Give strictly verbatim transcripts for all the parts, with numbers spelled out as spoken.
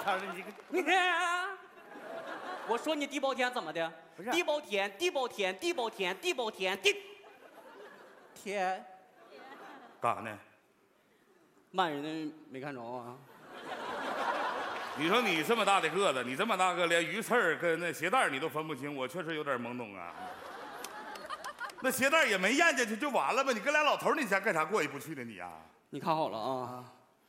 天的，你这个， 你看，我说你地包天怎么的？ 不是地包天，地包天，地包天，地包天，地天， 干啥呢？ 骂人的没看着啊？ 你说你这么大的个子，你这么大个，连鱼刺儿跟那鞋带你都分不清，我确实有点懵懂啊。那鞋带也没咽下去就完了吧？你跟俩老头儿，你家干啥过意不去的你啊？ 你看好了啊，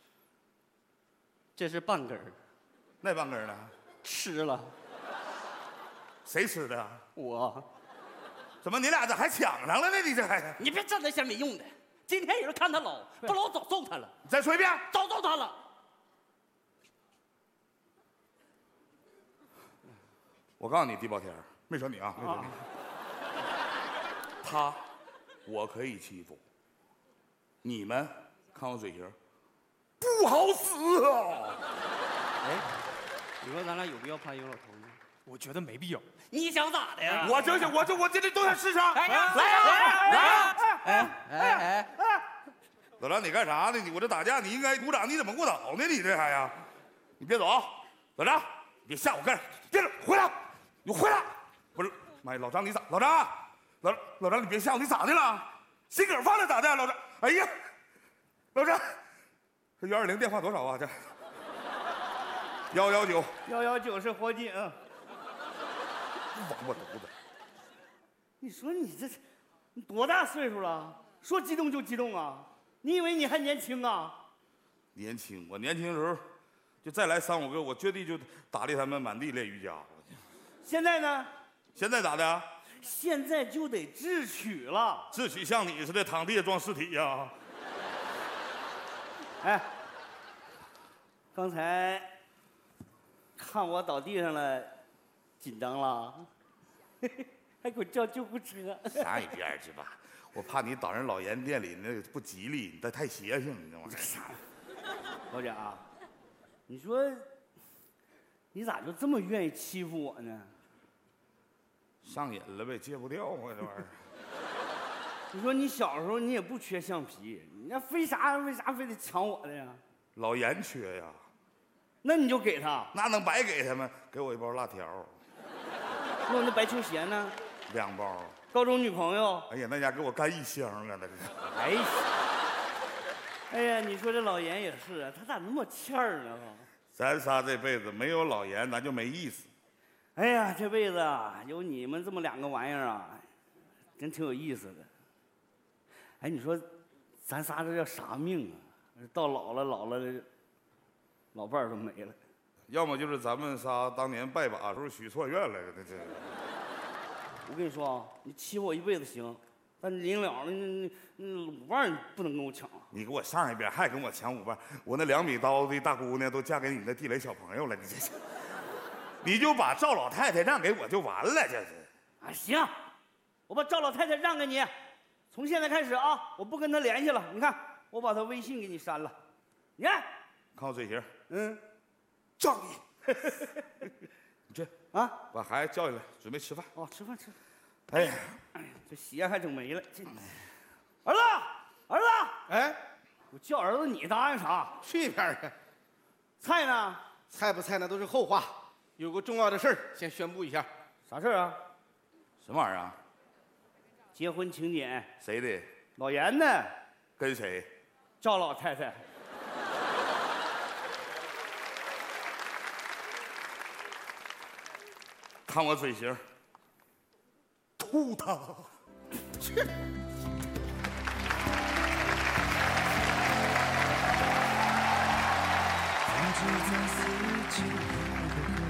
这是半根儿， 那半根呢？ 吃了谁吃的？ 我。 怎么你俩咋还抢上了呢？你这还…… 你别整那些没用的。今天也是看他老，不老早揍他了。 你再说一遍， 早揍他了。 我告诉你，地包天儿，没说你啊，没说你。他，我可以欺负。你们看我嘴型，不好使啊！ 哎，你说咱俩有必要攀一个老头吗？ 我觉得没必要。 你想咋的呀？ 我这是我这我这这都想试试。 哎呀， 来呀来呀！ 哎哎哎， 老张，你干啥呢？你我这打架，你应该鼓掌，你怎么给我倒呢？你这还呀？你别走啊！老张，你别吓我干啥？别走，回来！你回来！不是，妈呀，老张你咋？老张，老老张你别吓我，你咋的了？心梗犯了咋的？老张，哎呀，老张，这幺二零电话多少啊？这幺幺九， 幺幺九是火警。 王八犊子！ 你说你这你多大岁数了？说激动就激动啊？你以为你还年轻啊？ 年轻，我年轻的时候，就再来三五个，我绝对就打的他们满地练瑜伽。 现在呢？ 现在咋的？ 现在就得智取了。 智取像你似的躺地下装尸体呀？ 哎，刚才看我倒地上了，紧张了，还给我叫救护车。 上一边去吧，我怕你倒人老严店里那不吉利，你这太邪性，你这玩意儿。 老贾啊，你说你咋就这么愿意欺负我呢？ 上瘾了呗，戒不掉啊这玩意儿。 你说你小时候你也不缺橡皮，你那非啥为啥非得抢我的呀？ 老严缺呀， 那你就给他。 那能白给他吗？给我一包辣条， 那我那白球鞋呢？ 两包。 高中女朋友？ 哎呀，那家给我干一箱啊，那是。 哎呀，哎呀，你说这老严也是啊，他咋那么欠儿呢？ 咱仨这辈子没有老严，咱就没意思。 哎呀，这辈子啊，有你们这么两个玩意儿啊，真挺有意思的。哎，你说，咱仨这叫啥命啊？到老了老了，老伴儿都没了。 要么就是咱们仨当年拜把时候许错愿了，这这。 我跟你说啊，你欺负我一辈子行，但临了了，那那五万你不能跟我抢啊！ 你给我上一边，还跟我抢五万，我那两米刀的大姑娘都嫁给你那地雷小朋友了，你这是，你就把赵老太太让给我就完了，这是。 啊，行，我把赵老太太让给你，从现在开始啊，我不跟她联系了。你看，我把她微信给你删了，你看， 看我嘴型， 嗯， 仗义。你这啊， 把孩子叫下来，准备吃饭。 哦，吃饭吃饭。 哎呀， 哎呀，这鞋还整没了。这儿子，儿子， 哎， 我叫儿子，你答应啥？ 去一边去！ 菜呢？ 菜不菜那都是后话，有个重要的事儿先宣布一下。 啥事儿啊？ 什么玩意儿啊？ 结婚请柬， 谁的？ 老严的， 跟谁？ 赵老太太。 看我嘴型，吐他！ 去。